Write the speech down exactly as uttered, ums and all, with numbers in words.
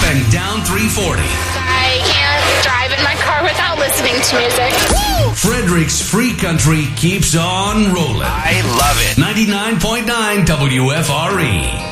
and down three forty. I can't drive in my car without listening to music. Woo! Frederick's Free Country keeps on rolling. I love it. ninety-nine point nine W F R E.